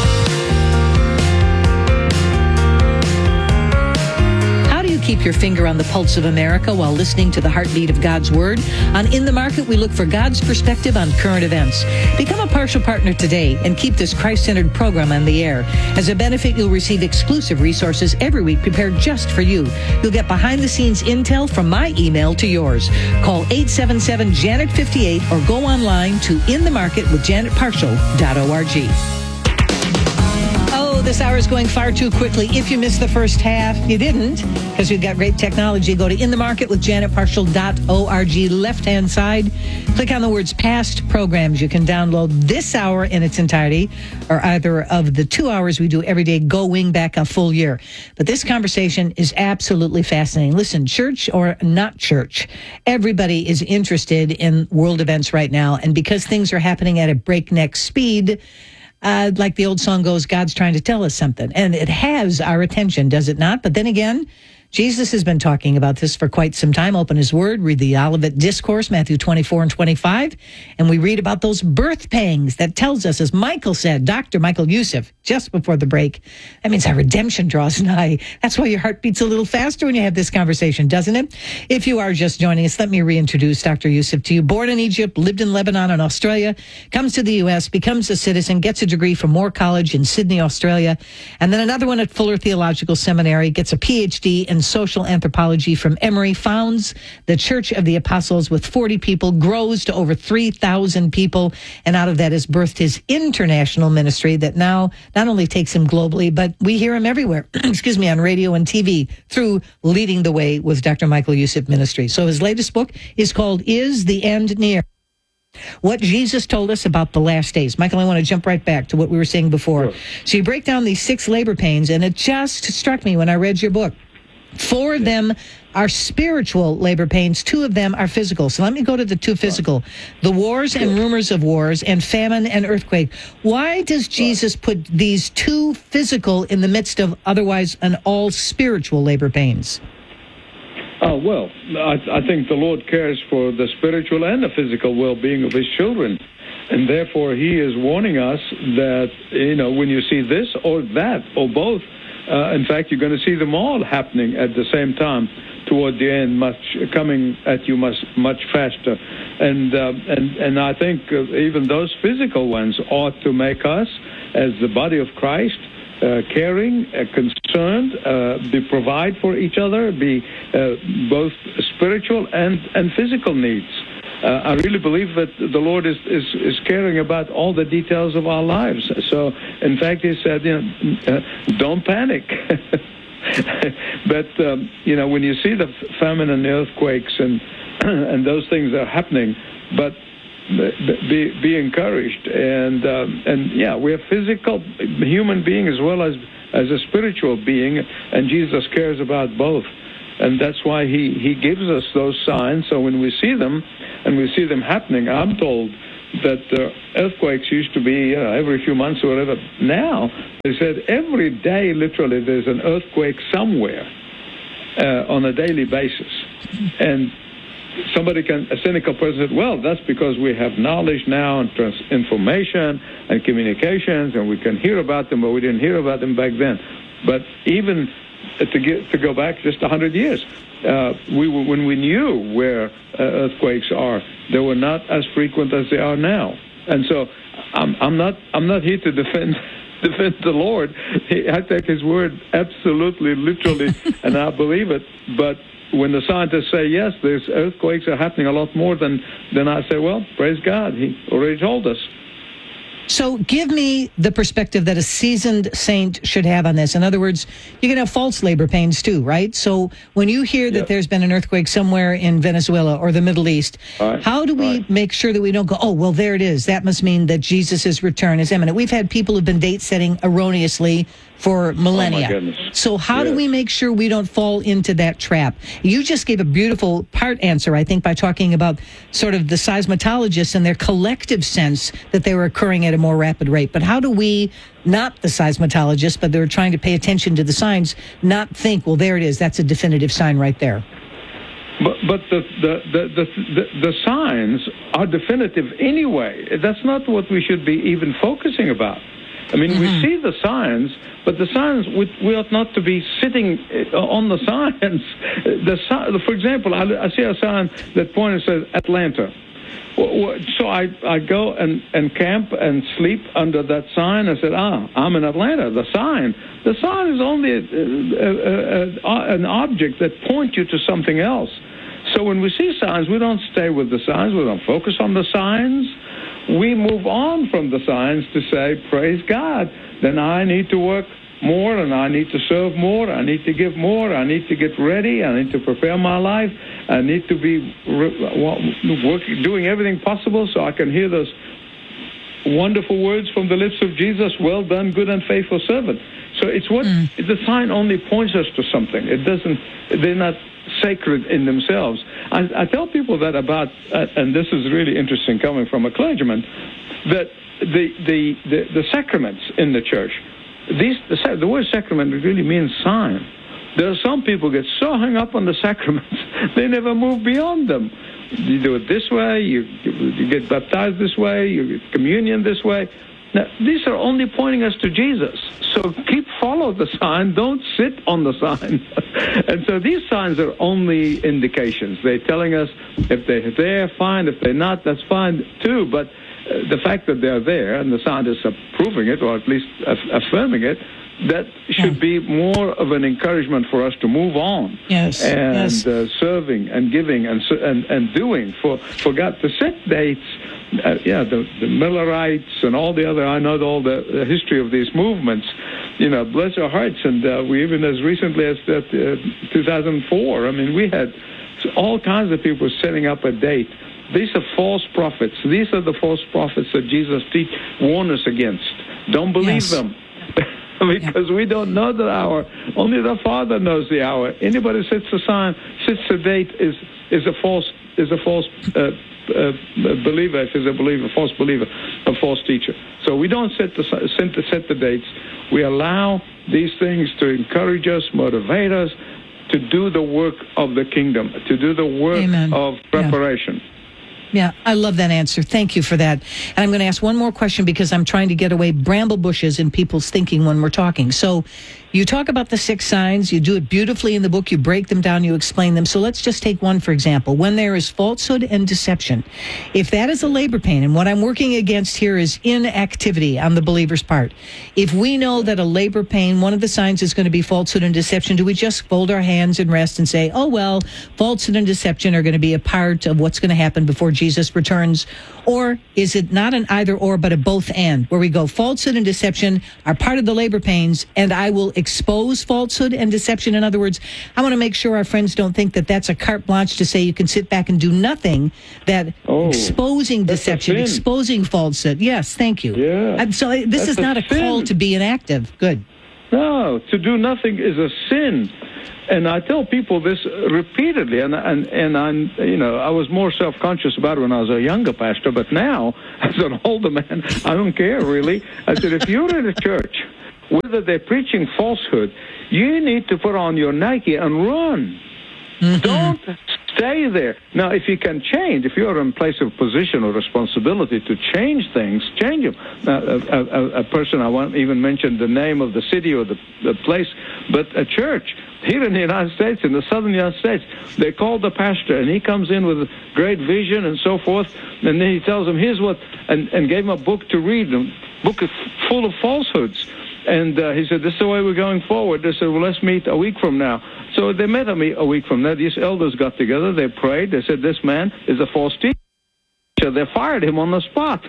Keep your finger on the pulse of America while listening to the heartbeat of God's Word. On In the Market, we look for God's perspective on current events. Become a partial partner today and keep this Christ-centered program on the air. As a benefit, you'll receive exclusive resources every week prepared just for you. You'll get behind-the-scenes intel from my email to yours. Call eight seven seven Janet fifty-eight or go online to in the market with janet parshall dot org. This hour is going far too quickly. If you missed the first half, you didn't, because we've got great technology. Go to in the market with janet parshall dot org, left-hand side. Click on the words past programs. You can download this hour in its entirety, or either of the two hours we do every day, going back a full year. But this conversation is absolutely fascinating. Listen, church or not church, everybody is interested in world events right now. And because things are happening at a breakneck speed, Uh, like the old song goes, God's trying to tell us something. And it has our attention, does it not? But then again, Jesus has been talking about this for quite some time. Open his word, read the Olivet Discourse, Matthew twenty-four and twenty-five, and we read about those birth pangs that tells us, as Michael said, Doctor Michael Youssef, just before the break, that means our redemption draws nigh. That's why your heart beats a little faster when you have this conversation, doesn't it? If you are just joining us, let me reintroduce Doctor Youssef to you. Born in Egypt, lived in Lebanon and Australia, comes to the U S, becomes a citizen, gets a degree from Moore College in Sydney, Australia, and then another one at Fuller Theological Seminary, gets a P H D in social anthropology from Emory, founds the Church of the Apostles with forty people, grows to over three thousand people, and out of that has birthed his international ministry that now not only takes him globally, but we hear him everywhere, excuse me, on radio and T V through Leading the Way with Doctor Michael Youssef Ministry. So his latest book is called Is the End Near? What Jesus told us about the last days. Michael, I want to jump right back to what we were saying before. Sure. So you break down these six labor pains, and it just struck me when I read your book. Four of them are spiritual labor pains. Two of them are physical. So let me go to the two physical. The wars and rumors of wars and famine and earthquake. Why does Jesus put these two physical in the midst of otherwise an all spiritual labor pains? Oh, well, I, I think the Lord cares for the spiritual and the physical well-being of his children. And therefore, he is warning us that, you know, when you see this or that or both, uh, in fact, you're going to see them all happening at the same time toward the end, much coming at you much, much faster. And, uh, and, and I think uh, even those physical ones ought to make us, as the body of Christ, Uh, caring, uh, concerned, uh, be provide for each other, be uh, both spiritual and, and physical needs. Uh, I really believe that the Lord is, is, is caring about all the details of our lives. So, in fact, he said, you know, uh, don't panic. But, um, you know, when you see the famine and the earthquakes and, and those things are happening, but Be, be encouraged, and um, and yeah, we're physical human being as well as as a spiritual being, and Jesus cares about both, and that's why he he gives us those signs. So when we see them, and we see them happening, I'm told that uh, earthquakes used to be uh, every few months or whatever. Now they said every day, literally, there's an earthquake somewhere uh, on a daily basis, and somebody can, a cynical person said, well, that's because we have knowledge now and trans- information and communications, and we can hear about them, but we didn't hear about them back then. But even to get to go back just a hundred years, uh, we when we knew where uh, earthquakes are, they were not as frequent as they are now. And so, I'm, I'm not I'm not here to defend. defend the Lord. I take his word absolutely, literally, and I believe it. But when the scientists say, yes, these earthquakes are happening a lot more than, then I say, well, praise God. He already told us. So give me the perspective that a seasoned saint should have on this. In other words, you can have false labor pains too, right? So when you hear that yep. there's been an earthquake somewhere in Venezuela or the Middle East, right. how do we right. make sure that we don't go, oh, well, there it is. That must mean that Jesus' return is imminent. We've had people who've been date setting erroneously for millennia. Oh, so how yes. do we make sure we don't fall into that trap? You just gave a beautiful part answer, I think, by talking about sort of the seismologists and their collective sense that they were occurring at a more rapid rate. But how do we, not the seismologists, but they're trying to pay attention to the signs, not think, well, there it is, that's a definitive sign right there? But, but the, the, the, the, the, the signs are definitive anyway. That's not what we should be even focusing about. I mean, mm-hmm. we see the signs, but the signs, we, we ought not to be sitting on the signs. The, for example, I, I see a sign that points says Atlanta. So I, I go and, and camp and sleep under that sign. I said, ah, I'm in Atlanta. The sign. The sign is only a, a, a, a, an object that points you to something else. So when we see signs, we don't stay with the signs. We don't focus on the signs. We move on from the signs to say, praise God, then I need to work more and I need to serve more. I need to give more. I need to get ready. I need to prepare my life. I need to be working, doing everything possible so I can hear those wonderful words from the lips of Jesus, well done, good and faithful servant. So it's what mm. the sign only points us to something. It doesn't, they're not sacred in themselves. I, I tell people that about, uh, and this is really interesting coming from a clergyman, that the the, the, the sacraments in the church, these the, the word sacrament really means sign. There are some people get so hung up on the sacraments, they never move beyond them. You do it this way, you, you get baptized this way, you get communion this way. Now, these are only pointing us to Jesus. So keep follow the sign. Don't sit on the sign. And so these signs are only indications. They're telling us if they're there, fine. If they're not, that's fine too. But uh, the fact that they're there and the scientists are proving it, or at least aff- affirming it, that should yeah. be more of an encouragement for us to move on. Yes. And yes. Uh, serving and giving and, and and doing for, for God to set dates. Uh, yeah, the, the Millerites and all the other, I know all the, the history of these movements, you know, bless our hearts. And uh, we even as recently as that, uh, two thousand four, I mean, we had all kinds of people setting up a date. These are false prophets. These are the false prophets that Jesus teach, warn us against. Don't believe yes. them. Because yeah. we don't know the hour Only the Father knows the hour. Anybody sets a sign, sets a date is is a false is a false uh, uh, believer. If is a believer, false believer, a false teacher. So we don't set the set the, set the dates. We allow these things to encourage us, motivate us to do the work of the kingdom, to do the work Amen. of preparation. Yeah. Yeah, I love that answer. Thank you for that. And I'm going to ask one more question because I'm trying to get away bramble bushes in people's thinking when we're talking. So you talk about the six signs. You do it beautifully in the book. You break them down. You explain them. So let's just take one, for example. When there is falsehood and deception, if that is a labor pain, and what I'm working against here is inactivity on the believer's part. If we know that a labor pain, one of the signs is going to be falsehood and deception, do we just fold our hands and rest and say, oh, well, falsehood and deception are going to be a part of what's going to happen before Jesus returns? Or is it not an either or, but a both and, where we go, falsehood and deception are part of the labor pains, and I will expose falsehood and deception? In other words, I want to make sure our friends don't think that that's a carte blanche to say you can sit back and do nothing, that oh, exposing deception, exposing falsehood. Yes, thank you. Yeah. And so this That's is not a, a call to be inactive. Good. No, to do nothing is a sin. And I tell people this repeatedly, and and and I'm, you know, I was more self-conscious about it when I was a younger pastor, but now, as an older man, I don't care really. I said, if you're in a church, whether they're preaching falsehood, you need to put on your Nike and run. Mm-hmm. Don't stay there. Now, if you can change, if you're in place of position or responsibility to change things, change them. Now, a, a, a person, I won't even mention the name of the city or the, the place, but a church here in the United States, in the southern United States, they call the pastor, and he comes in with a great vision and so forth, and then he tells them, here's what, and, and gave him a book to read, a book full of falsehoods. And uh, he said, this is the way we're going forward. They said, well, let's meet a week from now. So they met a week from now. These elders got together. They prayed. They said, this man is a false teacher. They fired him on the spot.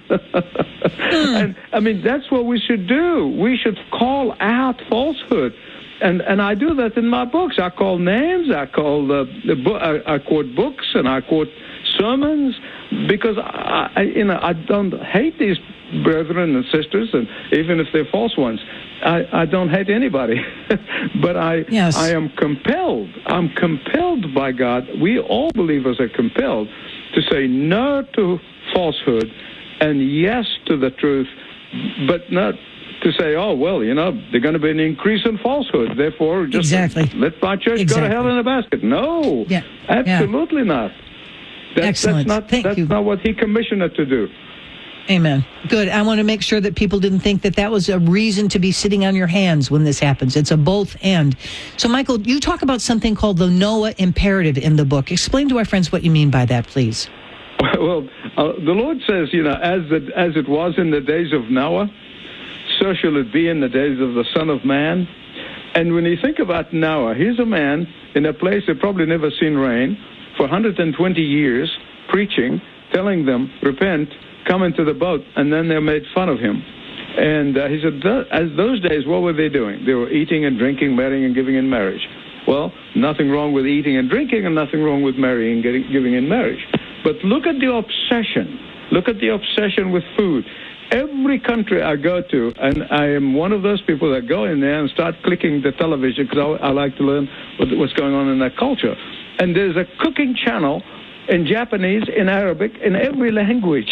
And, I mean, that's what we should do. We should call out falsehood. And and I do that in my books. I call names. I call the, the bo- I, I quote books and I quote sermons because I, I you know I don't hate these brethren and sisters, and even if they're false ones, I, I don't hate anybody. But I yes. I am compelled. I'm compelled by God. We all believers are compelled to say no to falsehood and yes to the truth, but not to say, oh, well, you know, there's going to be an increase in falsehood. Therefore, just exactly. let my church exactly. go to hell in a basket. No, yeah. absolutely yeah. not. That, Excellent. That's not, Thank that's you. not what he commissioned it to do. Amen. Good. I want to make sure that people didn't think that that was a reason to be sitting on your hands when this happens. It's a both and. So, Michael, you talk about something called the Noah imperative in the book. Explain to our friends what you mean by that, please. Well, uh, the Lord says, you know, as the, as it was in the days of Noah, so shall it be in the days of the Son of Man. And when you think about Noah, he's a man in a place that probably never seen rain for one hundred twenty years, preaching, telling them, repent, come into the boat, and then they made fun of him. And uh, he said, as those days, what were they doing? They were eating and drinking, marrying and giving in marriage. Well, nothing wrong with eating and drinking, and nothing wrong with marrying and getting, giving in marriage. But look at the obsession. Look at the obsession with food. Every country I go to, and I am one of those people that go in there and start clicking the television because I, I like to learn what, what's going on in that culture. And there's a cooking channel in Japanese, in Arabic, in every language.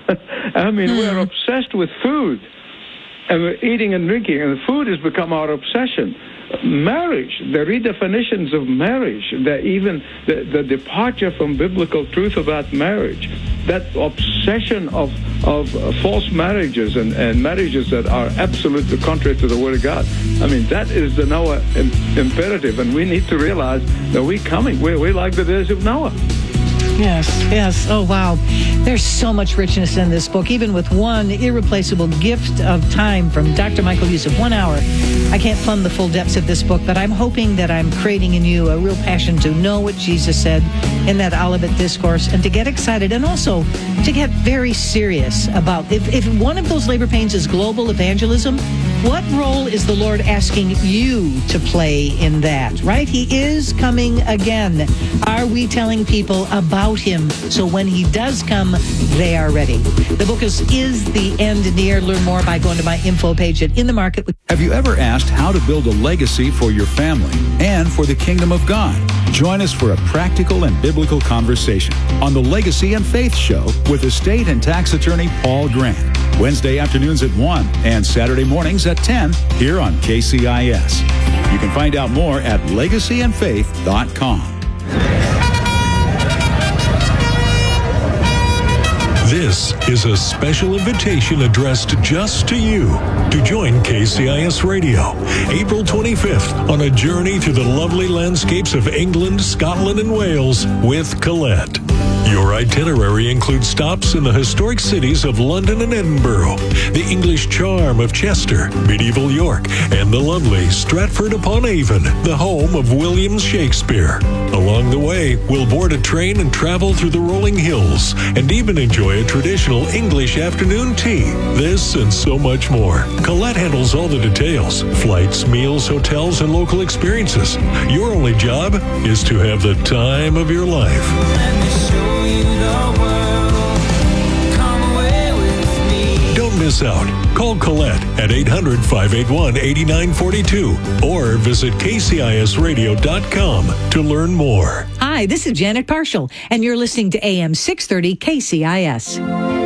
I mean, mm. we're obsessed with food, and we're eating and drinking, and food has become our obsession. Marriage, the redefinitions of marriage, the, even the, the departure from biblical truth about marriage, that obsession of of uh, false marriages and, and marriages that are absolutely contrary to the Word of God. I mean, that is the Noah im- imperative, and we need to realize that we're coming. We're, we're like the days of Noah. Yes, yes. Oh, wow. There's so much richness in this book, even with one irreplaceable gift of time from Doctor Michael Youssef. One hour. I can't plumb the full depths of this book, but I'm hoping that I'm creating in you a real passion to know what Jesus said in that Olivet Discourse and to get excited and also to get very serious about if, if one of those labor pains is global evangelism, What role is the Lord asking you to play in that, right? He is coming again. Are we telling people about him so when he does come, they are ready? The book is Is the End Near? Learn more by going to my info page at In the Market. Have you ever asked how to build a legacy for your family and for the kingdom of God? Join us for a practical and biblical conversation on the Legacy and Faith Show with estate and tax attorney Paul Grant. Wednesday afternoons at one and Saturday mornings at ten here on K C I S. You can find out more at legacy and faith dot com. This is a special invitation addressed just to you to join K C I S Radio April twenty-fifth on a journey to the lovely landscapes of England, Scotland, and Wales with Colette. Your itinerary includes stops in the historic cities of London and Edinburgh, the English charm of Chester, medieval York, and the lovely Stratford-upon-Avon, the home of William Shakespeare. Along the way, we'll board a train and travel through the rolling hills, and even enjoy a traditional English afternoon tea. This and so much more. Colette handles all the details: flights, meals, hotels, and local experiences. Your only job is to have the time of your life. Don't miss out. Call Colette at eight hundred, five eight one, eight nine four two or visit K C I S radio dot com to learn more. Hi, this is Janet Parshall, and you're listening to A M six thirty K C I S.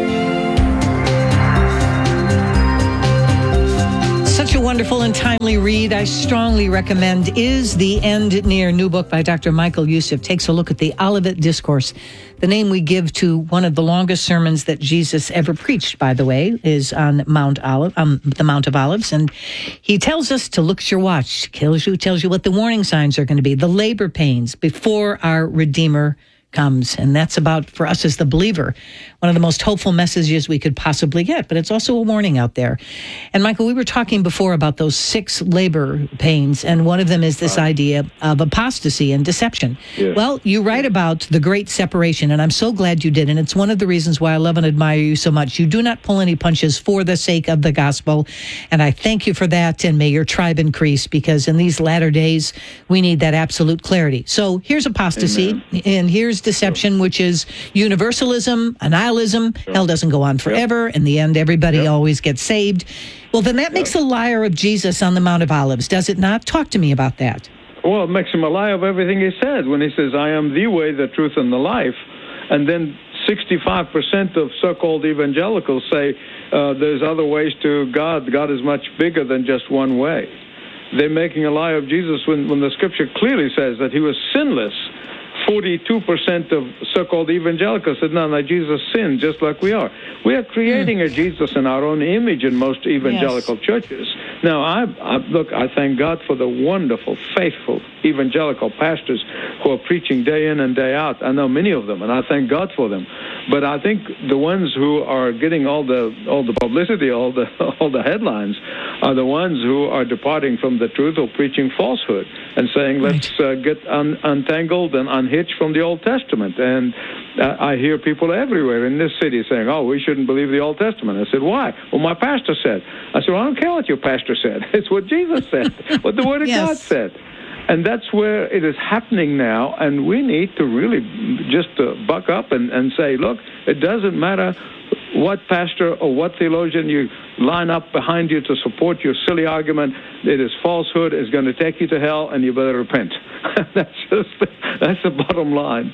Such a wonderful and timely read. I strongly recommend Is the End Near? New book by Doctor Michael Youssef. Takes a look at the Olivet Discourse. The name we give to one of the longest sermons that Jesus ever preached, by the way, is on Mount Olive, um, the Mount of Olives. And he tells us to look at your watch. Tells you, tells you what the warning signs are going to be, the labor pains before our Redeemer comes. And that's about, for us as the believer, one of the most hopeful messages we could possibly get. But it's also a warning out there. And Michael, we were talking before about those six labor pains, and one of them is this idea of apostasy and deception. Yes. Well, you write about the great separation, and I'm so glad you did. And it's one of the reasons why I love and admire you so much. You do not pull any punches for the sake of the gospel. And I thank you for that. And may your tribe increase, because in these latter days, we need that absolute clarity. So here's apostasy, Amen. And here's deception, which is universalism, nihilism. Sure. Hell doesn't go on forever. Yep. In the end, everybody yep. always gets saved. Well, then that yep. makes a liar of Jesus on the Mount of Olives, does it not? Talk to me about that. Well, it makes him a liar of everything he said when he says, I am the way, the truth, and the life. And then sixty-five percent of so-called evangelicals say uh, there's other ways to God. God is much bigger than just one way. They're making a liar of Jesus when, when the scripture clearly says that he was sinless. forty-two percent of so-called evangelicals said, no, no, Jesus sinned just like we are. We are creating mm. a Jesus in our own image in most evangelical yes. churches. Now, I, I look, I thank God for the wonderful, faithful evangelical pastors who are preaching day in and day out. I know many of them, and I thank God for them. But I think the ones who are getting all the all the publicity, all the all the headlines, are the ones who are departing from the truth or preaching falsehood and saying, let's uh, get un- untangled and unhitched from the Old Testament. And uh, I hear people everywhere in this city saying, oh, we shouldn't believe the Old Testament. I said, why? Well, my pastor said. I said, well, I don't care what your pastor said. It's what Jesus said, what the Word of yes. God said. And that's where it is happening now, and we need to really just uh, buck up and, and say, look, it doesn't matter what pastor or what theologian you line up behind you to support your silly argument. It is falsehood. It's going to take you to hell, and you better repent. That's just that's the bottom line.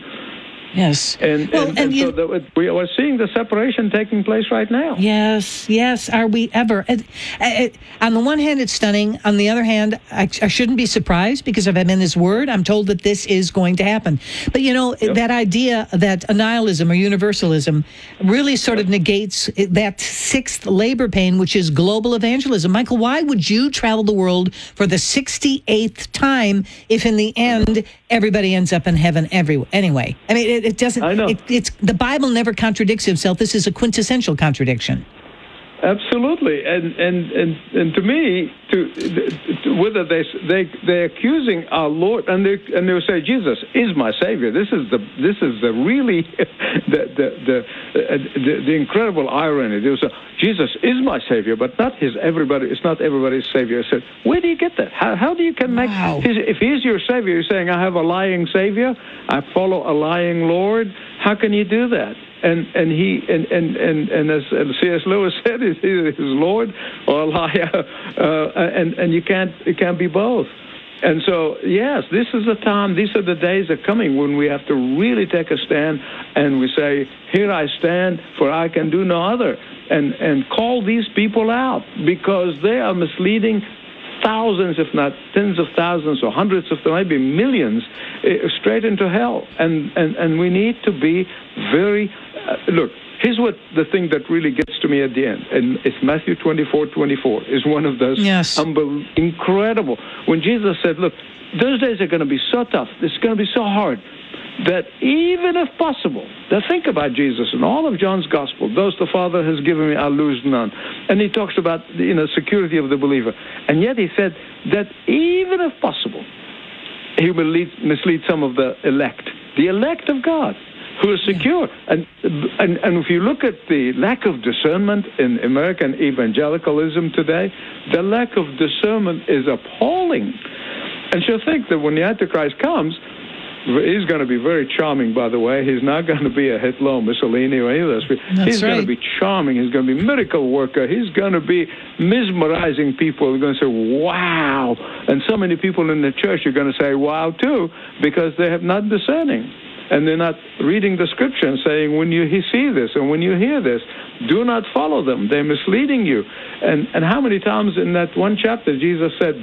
Yes. And, well, and, and and you, so that we are seeing the separation taking place right now. Yes, yes. Are we ever? It, it, on the one hand, it's stunning. On the other hand, I, I shouldn't be surprised, because if I'm in His Word, I'm told that this is going to happen. But, you know, yep. that idea that nihilism or universalism really sort yep. of negates that sixth labor pain, which is global evangelism. Michael, why would you travel the world for the sixty-eighth time if in the end everybody ends up in heaven every, anyway? I mean, it, It doesn't. I know. It, it's the Bible never contradicts itself. This is a quintessential contradiction. Absolutely, and and and and to me, to, to whether they they they're accusing our Lord, and they and they will say Jesus is my Savior. This is the this is the really the the the, uh, the the incredible irony. They will say Jesus is my Savior, but not his everybody. It's not everybody's Savior. I said, where do you get that? How how do you can make wow. his, if he's your Savior? You're saying I have a lying Savior. I follow a lying Lord. How can you do that? And and he and and and, and as C S Lewis said, he's either his Lord or a liar, uh, and and you can't it can't be both. And so yes, this is the time. These are the days that are coming when we have to really take a stand, and we say, "Here I stand, for I can do no other," and and call these people out because they are misleading thousands, if not tens of thousands or hundreds of them, maybe millions, uh, straight into hell. And, and, and we need to be very, uh, look, here's what the thing that really gets to me at the end, and it's Matthew twenty-four twenty-four is one of those yes. unbel- incredible. When Jesus said, look, those days are going to be so tough, it's going to be so hard, that even if possible, now think about Jesus in all of John's gospel, those the Father has given me, I'll lose none. And he talks about, you know, security of the believer. And yet he said that even if possible, he will lead, mislead some of the elect, the elect of God, who are secure. And, and, and if you look at the lack of discernment in American evangelicalism today, the lack of discernment is appalling. And she'll think that when the Antichrist comes, he's going to be very charming, by the way. He's not going to be a Hitler, Mussolini, or any of those people. That's He's right. going to be charming. He's going to be a miracle worker. He's going to be mesmerizing people. They're going to say, wow. And so many people in the church are going to say, wow, too, because they have not discerning. And they're not reading the scripture and saying, when you see this and when you hear this, do not follow them. They're misleading you. And, and how many times in that one chapter Jesus said,